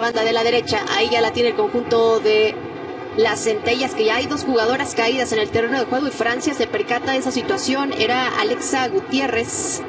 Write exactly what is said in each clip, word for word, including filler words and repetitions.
banda de la derecha. Ahí ya la tiene el conjunto de las Centellas, que ya hay dos jugadoras caídas en el terreno de juego y Francia se percata de esa situación. Era Alexa Gutiérrez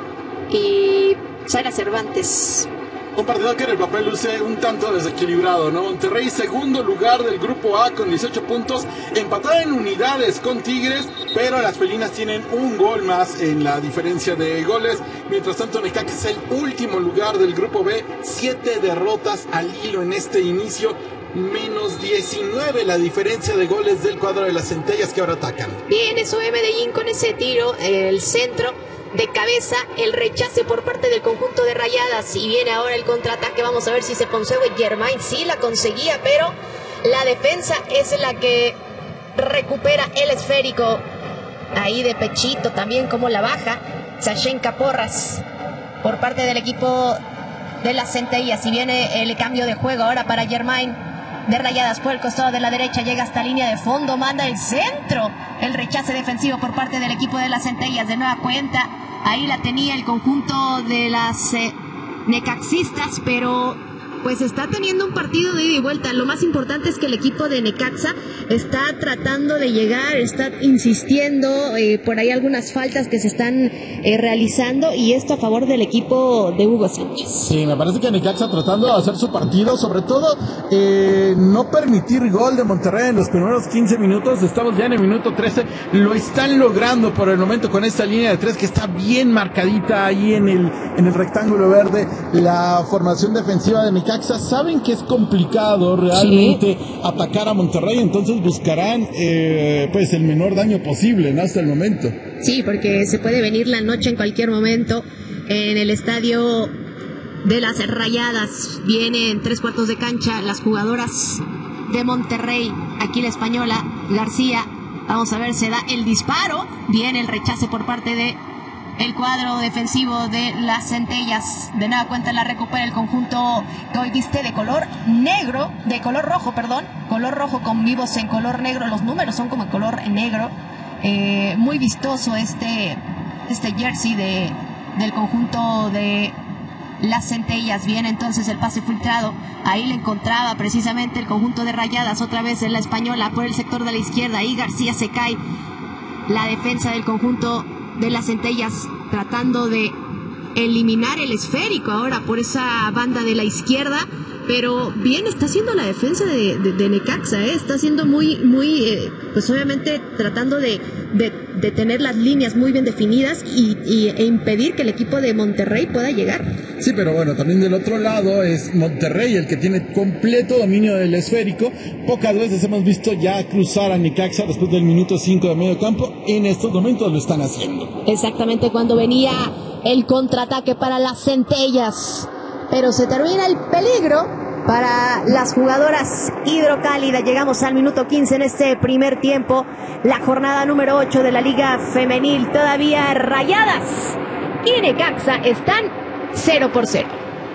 y Sara Cervantes. Un partido que en el papel luce un tanto desequilibrado, ¿no? Monterrey, segundo lugar del grupo A con dieciocho puntos, empatada en unidades con Tigres, pero las felinas tienen un gol más en la diferencia de goles. Mientras tanto, Necaxa es el último lugar del grupo B, siete derrotas al hilo en este inicio, menos diecinueve la diferencia de goles del cuadro de las Centellas que ahora atacan. Bien, eso de Medellín con ese tiro, el centro de cabeza, el rechace por parte del conjunto de Rayadas y viene ahora el contraataque. Vamos a ver si se consigue. Germain sí la conseguía, pero la defensa es la que recupera el esférico. Ahí de pechito también como la baja Sashenka Porras por parte del equipo de las Centellas. Y viene el cambio de juego ahora para Germain de Rayadas por el costado de la derecha, llega hasta línea de fondo, manda el centro, el rechace defensivo por parte del equipo de las Centellas. De nueva cuenta, ahí la tenía el conjunto de las eh, necaxistas, pero pues está teniendo un partido de ida y vuelta. Lo más importante es que el equipo de Necaxa está tratando de llegar, está insistiendo, eh, por ahí algunas faltas que se están eh, realizando, y esto a favor del equipo de Hugo Sánchez. Sí, me parece que Necaxa tratando de hacer su partido, sobre todo eh, no permitir gol de Monterrey en los primeros quince minutos. Estamos ya en el minuto trece, lo están logrando por el momento con esta línea de tres que está bien marcadita ahí en el, en el rectángulo verde. La formación defensiva de Necaxa saben que es complicado realmente sí. atacar a Monterrey, entonces buscarán eh, pues el menor daño posible, ¿no? Hasta el momento. Sí, porque se puede venir la noche en cualquier momento en el estadio de las Rayadas. Vienen tres cuartos de cancha las jugadoras de Monterrey. Aquí la española García, vamos a ver, se da el disparo, viene el rechace por parte de el cuadro defensivo de las Centellas. De nada cuenta la recupera el conjunto que hoy viste de color negro, de color rojo, perdón, color rojo con vivos en color negro. Los números son como en color negro. Eh, muy vistoso este, este jersey de, del conjunto de las Centellas. Viene entonces el pase filtrado. Ahí le encontraba precisamente el conjunto de Rayadas, otra vez en la española por el sector de la izquierda. Ahí García se cae. La defensa del conjunto de las Centellas tratando de eliminar el esférico ahora por esa banda de la izquierda, pero bien está haciendo la defensa de, de, de Necaxa, ¿eh? Está haciendo muy, muy, eh, pues obviamente tratando de, de, de tener las líneas muy bien definidas y, y, e impedir que el equipo de Monterrey pueda llegar. Sí, pero bueno, también del otro lado es Monterrey el que tiene completo dominio del esférico. Pocas veces hemos visto ya cruzar a Necaxa después del minuto cinco de medio campo. En estos momentos lo están haciendo. Exactamente, cuando venía el contraataque para las Centellas, pero se termina el peligro para las jugadoras hidrocálidas. Llegamos al minuto quince en este primer tiempo, la jornada número ocho de la Liga Femenil. Todavía Rayadas y Necaxa están cero por cero.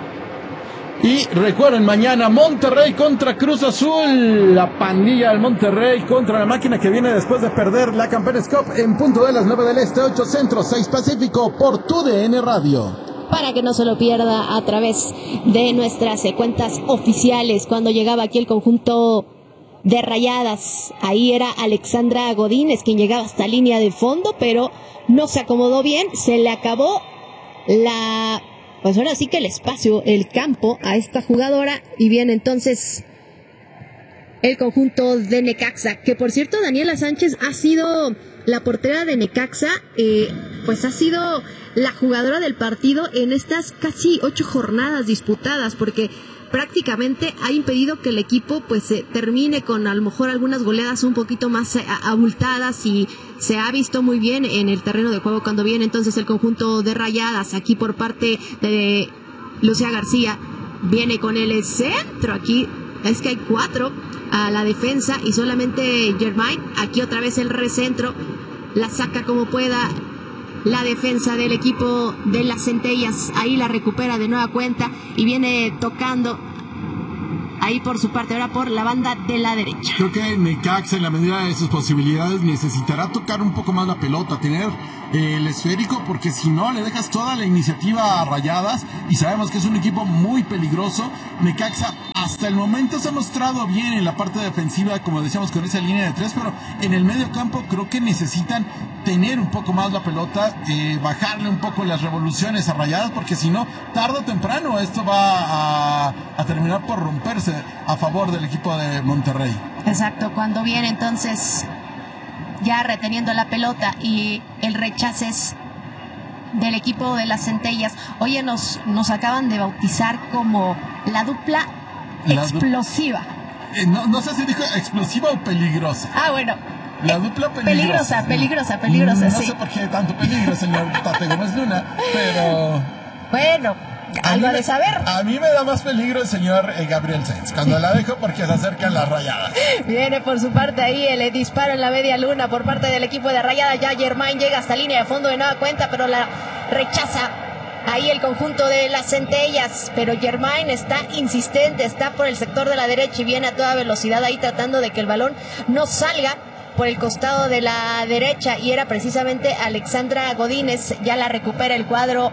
Y recuerden, mañana Monterrey contra Cruz Azul, la pandilla del Monterrey contra la máquina que viene después de perder la Campeones Cup en punto de las nueve del Este, ocho Centro, seis Pacífico por tu D N Radio. Para que no se lo pierda a través de nuestras cuentas oficiales. Cuando llegaba aquí el conjunto de Rayadas, ahí era Alexandra Godínez quien llegaba hasta línea de fondo, pero no se acomodó bien, se le acabó la... pues ahora sí que el espacio, el campo a esta jugadora, y viene entonces el conjunto de Necaxa, que por cierto Daniela Sánchez ha sido la portera de Necaxa, eh, pues ha sido la jugadora del partido en estas casi ocho jornadas disputadas, porque prácticamente ha impedido que el equipo pues se termine con a lo mejor algunas goleadas un poquito más abultadas, y se ha visto muy bien en el terreno de juego cuando viene entonces el conjunto de Rayadas. Aquí por parte de Lucía García viene con el centro. Aquí es que hay cuatro a la defensa y solamente Germain. Aquí otra vez el recentro, la saca como pueda la defensa del equipo de las Centellas. Ahí la recupera de nueva cuenta y viene tocando ahí por su parte, ahora por la banda de la derecha. Creo que Necaxa, en la medida de sus posibilidades, necesitará tocar un poco más la pelota, tener eh, el esférico, porque si no le dejas toda la iniciativa a Rayadas, y sabemos que es un equipo muy peligroso. Necaxa hasta el momento se ha mostrado bien en la parte defensiva, como decíamos, con esa línea de tres, pero en el medio campo creo que necesitan tener un poco más la pelota, eh, bajarle un poco las revoluciones a Rayadas, porque si no, tarde o temprano esto va a, a terminar por romperse a favor del equipo de Monterrey. Exacto, cuando viene entonces ya reteniendo la pelota y el rechace es del equipo de las Centellas. Oye, nos, nos acaban de bautizar como la dupla la explosiva. Du eh, no, no sé si dijo explosiva o peligrosa. Ah, bueno. La dupla peligrosa. Peligrosa, peligrosa, peligrosa, no sí. No sé por qué tanto peligro, señor Tate Gómez Luna, pero... Bueno, algo de saber. A mí me da más peligro el señor eh, Gabriel Sainz, cuando la dejo porque se acercan las Rayadas. Viene por su parte ahí el disparo en la media luna por parte del equipo de Rayadas. Ya Germain llega hasta línea de fondo de nueva cuenta, pero la rechaza ahí el conjunto de las Centellas. Pero Germain está insistente, está por el sector de la derecha y viene a toda velocidad ahí tratando de que el balón no salga por el costado de la derecha, y era precisamente Alexandra Godínez. Ya la recupera el cuadro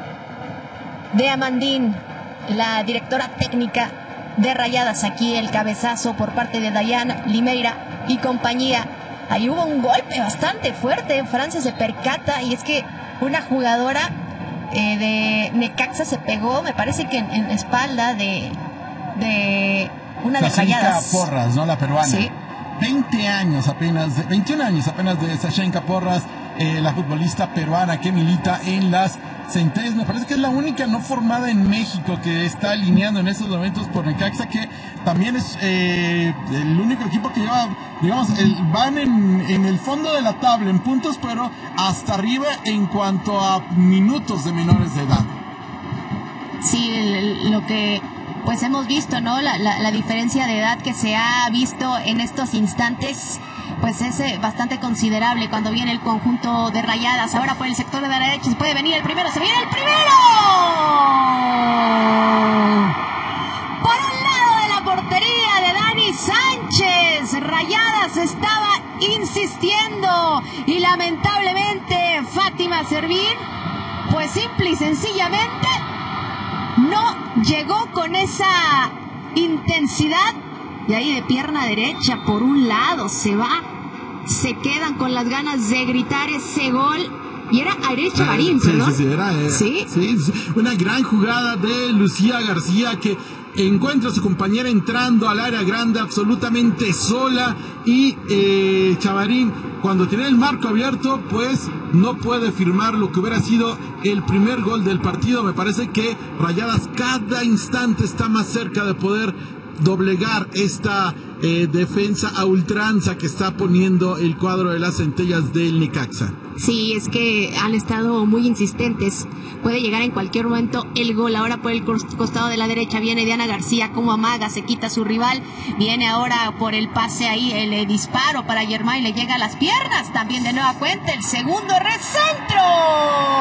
de Amandín, la directora técnica de Rayadas. Aquí el cabezazo por parte de Dayan Limeira y compañía. Ahí hubo un golpe bastante fuerte, Francia se percata, y es que una jugadora eh, de Necaxa se pegó, me parece que en, en la espalda de, de una de Rayadas. Porras, ¿no? La peruana. Sí. veinte años apenas, de, veintiún años apenas de Sashenka Porras, eh, la futbolista peruana que milita en las Centellas. Me parece que es la única no formada en México que está alineando en estos momentos por Necaxa, que también es eh, el único equipo que lleva, digamos, el, van en, en el fondo de la tabla en puntos, pero hasta arriba en cuanto a minutos de menores de edad. Sí, el, lo que pues hemos visto, ¿no? La, la, la diferencia de edad que se ha visto en estos instantes, pues es eh, bastante considerable cuando viene el conjunto de Rayadas. Ahora por el sector de la derecha se puede venir el primero, se viene el primero. Por un lado de la portería de Dani Sánchez, Rayadas estaba insistiendo y lamentablemente Fátima Servín, pues simple y sencillamente no llegó con esa intensidad. Y ahí de pierna derecha por un lado se va, se quedan con las ganas de gritar ese gol. Y era Aires Chavarín, sí, ¿no? Sí, sí, era, era ¿Sí? Sí, una gran jugada de Lucía García, que encuentra a su compañera entrando al área grande absolutamente sola, y eh, Chavarín, cuando tiene el marco abierto, pues no puede firmar lo que hubiera sido el primer gol del partido. Me parece que Rayadas cada instante está más cerca de poder doblegar esta eh, defensa a ultranza que está poniendo el cuadro de las Centellas del Necaxa. Sí, es que han estado muy insistentes. Puede llegar en cualquier momento el gol. Ahora por el costado de la derecha viene Diana García, como amaga, se quita a su rival. Viene ahora por el pase ahí, el eh, disparo para Germain, le llega a las piernas. También de nueva cuenta el segundo recentro.